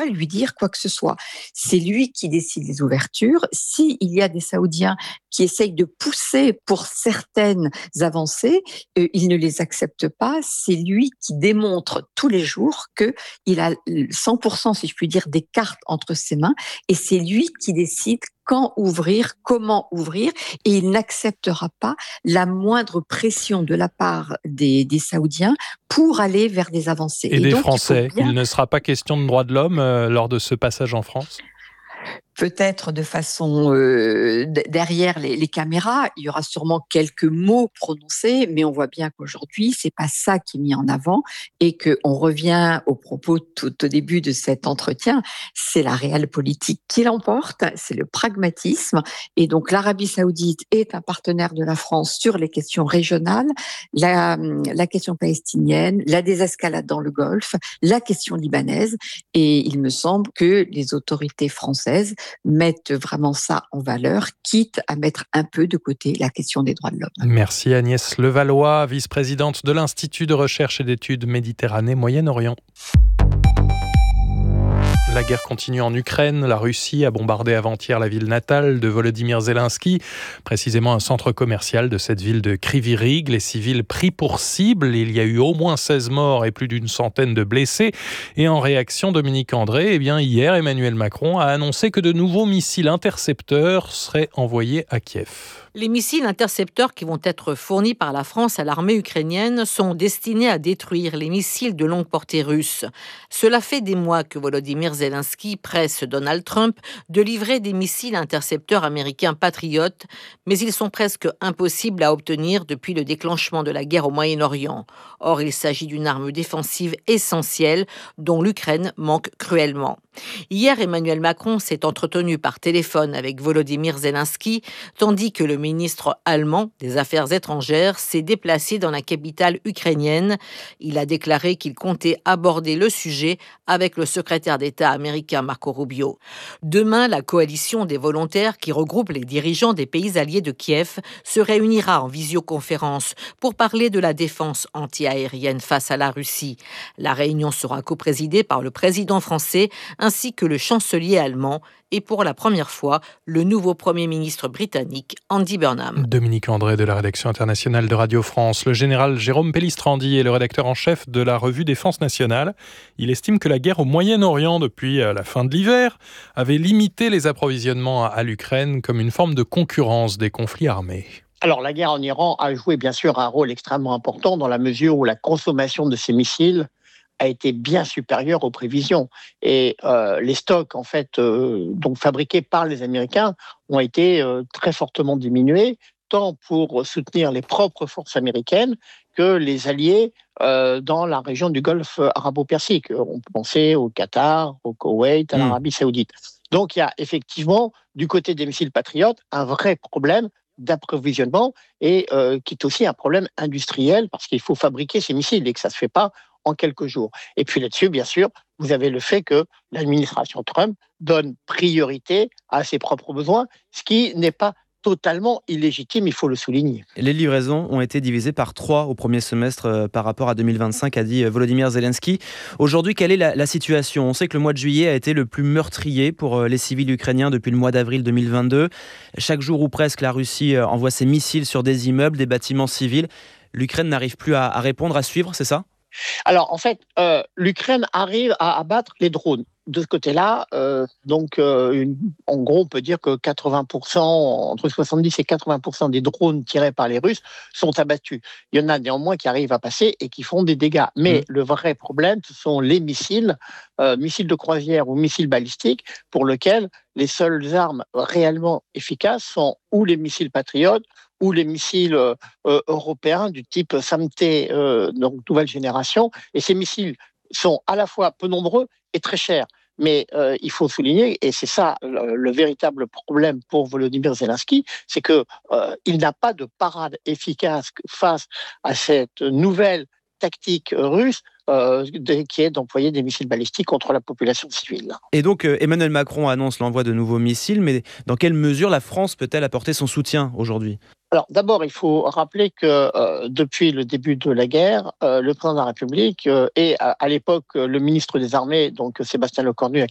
pas lui dire quoi que ce soit. C'est lui qui décide des ouvertures. S'il y a des Saoudiens qui essayent de pousser pour certaines avancées, il ne les accepte pas. C'est lui qui démontre tous les jours qu'il a 100%, si je puis dire, des cartes entre ses mains, et c'est lui qui décide quand ouvrir, comment ouvrir, et il n'acceptera pas la moindre pression de la part des Saoudiens pour aller vers des avancées. Et des donc, Français, il ne sera pas question de droits de l'homme lors de ce passage en France ? Peut-être de façon derrière les caméras, il y aura sûrement quelques mots prononcés, mais on voit bien qu'aujourd'hui, c'est pas ça qui est mis en avant, et qu'on revient au propos tout au début de cet entretien, c'est la réelle politique qui l'emporte, c'est le pragmatisme, et donc l'Arabie Saoudite est un partenaire de la France sur les questions régionales, la question palestinienne, la désescalade dans le Golfe, la question libanaise, et il me semble que les autorités françaises mettent vraiment ça en valeur, quitte à mettre un peu de côté la question des droits de l'homme. Merci Agnès Levallois, vice-présidente de l'Institut de recherche et d'études Méditerranée-Moyen-Orient. La guerre continue en Ukraine. La Russie a bombardé avant-hier la ville natale de Volodymyr Zelensky, précisément un centre commercial de cette ville de Kryvyi Rih. Les civils pris pour cible. Il y a eu au moins 16 morts et plus d'une centaine de blessés. Et en réaction, Dominique André, hier, Emmanuel Macron a annoncé que de nouveaux missiles intercepteurs seraient envoyés à Kiev. Les missiles intercepteurs qui vont être fournis par la France à l'armée ukrainienne sont destinés à détruire les missiles de longue portée russes. Cela fait des mois que Volodymyr Zelensky presse Donald Trump de livrer des missiles intercepteurs américains patriotes, mais ils sont presque impossibles à obtenir depuis le déclenchement de la guerre au Moyen-Orient. Or, il s'agit d'une arme défensive essentielle dont l'Ukraine manque cruellement. Hier, Emmanuel Macron s'est entretenu par téléphone avec Volodymyr Zelensky, tandis que le ministre allemand des Affaires étrangères s'est déplacé dans la capitale ukrainienne. Il a déclaré qu'il comptait aborder le sujet avec le secrétaire d'État américain Marco Rubio. Demain, la coalition des volontaires qui regroupe les dirigeants des pays alliés de Kiev se réunira en visioconférence pour parler de la défense anti-aérienne face à la Russie. La réunion sera coprésidée par le président français ainsi que le chancelier allemand et pour la première fois, le nouveau Premier ministre britannique, Andy Burnham. Dominique André de la rédaction internationale de Radio France. Le général Jérôme Pellistrandi est le rédacteur en chef de la revue Défense nationale. Il estime que la guerre au Moyen-Orient depuis la fin de l'hiver avait limité les approvisionnements à l'Ukraine comme une forme de concurrence des conflits armés. Alors, la guerre en Iran a joué bien sûr un rôle extrêmement important dans la mesure où la consommation de ces missiles a été bien supérieure aux prévisions. Et les stocks, en fait, donc fabriqués par les Américains, ont été très fortement diminués, tant pour soutenir les propres forces américaines que les alliés dans la région du Golfe arabo-persique. On peut penser au Qatar, au Koweït, à l'Arabie saoudite. Donc, il y a effectivement, du côté des missiles patriotes, un vrai problème d'approvisionnement et qui est aussi un problème industriel parce qu'il faut fabriquer ces missiles et que ça ne se fait pas en quelques jours. Et puis là-dessus, bien sûr, vous avez le fait que l'administration Trump donne priorité à ses propres besoins, ce qui n'est pas totalement illégitime, il faut le souligner. Les livraisons ont été divisées par 3 au premier semestre par rapport à 2025, a dit Volodymyr Zelensky. Aujourd'hui, quelle est la situation ? On sait que le mois de juillet a été le plus meurtrier pour les civils ukrainiens depuis le mois d'avril 2022. Chaque jour ou presque, la Russie envoie ses missiles sur des immeubles, des bâtiments civils. L'Ukraine n'arrive plus à répondre, à suivre, c'est ça ? Alors, en fait, l'Ukraine arrive à abattre les drones. De ce côté-là, en gros, on peut dire que 80%, entre 70 et 80% des drones tirés par les Russes sont abattus. Il y en a néanmoins qui arrivent à passer et qui font des dégâts. Mais le vrai problème, ce sont les missiles, missiles de croisière ou missiles balistiques, pour lesquels les seules armes réellement efficaces sont ou les missiles patriotes, ou les missiles européens du type SAMT, donc nouvelle génération. Et ces missiles sont à la fois peu nombreux et très chers. Mais il faut souligner, et c'est ça le véritable problème pour Volodymyr Zelensky, c'est qu'il n'a pas de parade efficace face à cette nouvelle tactique russe qui est d'employer des missiles balistiques contre la population civile. Et donc Emmanuel Macron annonce l'envoi de nouveaux missiles, mais dans quelle mesure la France peut-elle apporter son soutien aujourd'hui ? Alors d'abord, il faut rappeler que depuis le début de la guerre, le président de la République et à l'époque le ministre des Armées, donc Sébastien Lecornu,